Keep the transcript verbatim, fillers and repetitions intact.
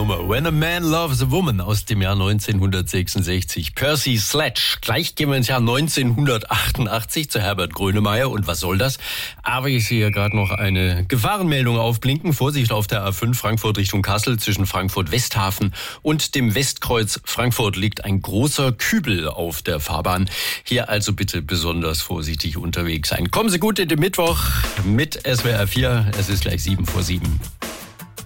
Nummer. When a Man Loves a Woman aus dem Jahr neunzehnhundertsechsundsechzig. Percy Sledge. Gleich gehen wir ins Jahr neunzehnhundertachtundachtzig zu Herbert Grönemeyer. Und was soll das? Aber ich sehe gerade noch eine Gefahrenmeldung aufblinken. Vorsicht auf der A fünf Frankfurt Richtung Kassel. Zwischen Frankfurt-Westhafen und dem Westkreuz Frankfurt liegt ein großer Kübel auf der Fahrbahn. Hier also bitte besonders vorsichtig unterwegs sein. Kommen Sie gut in den Mittwoch mit S W R vier. Es ist gleich sieben vor sieben.